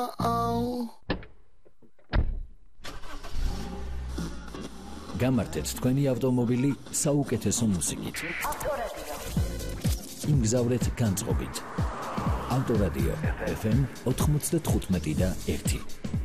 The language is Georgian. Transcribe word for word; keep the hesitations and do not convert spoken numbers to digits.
გამართეთ თქვენი ავტომობილი საუკეთესო მუსიკით. იმგზავრეთ განწყობით. ავტორადიო ეფ ემ ოთხმოცდათხუთმეტი და ერთი.